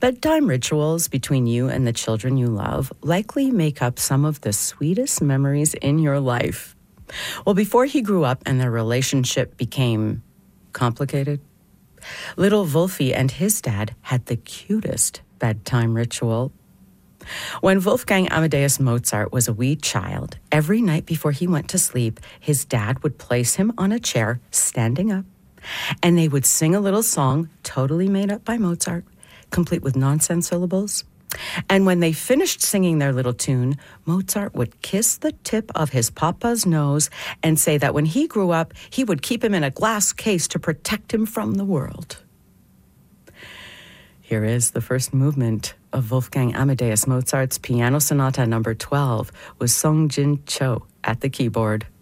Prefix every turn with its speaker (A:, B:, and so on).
A: Bedtime rituals between you and the children you love likely make up some of the sweetest memories in your life. Well, before he grew up and their relationship became complicated, little Wolfie and his dad had the cutest bedtime ritual. When Wolfgang Amadeus Mozart was a wee child, every night before he went to sleep, his dad would place him on a chair, standing up, and they would sing a little song totally made up by Mozart, complete with nonsense syllables. And when they finished singing their little tune, Mozart would kiss the tip of his papa's nose and say that when he grew up, he would keep him in a glass case to protect him from the world. Here is the first movement of Wolfgang Amadeus Mozart's Piano Sonata No. 12 with Song Jin Cho at the keyboard.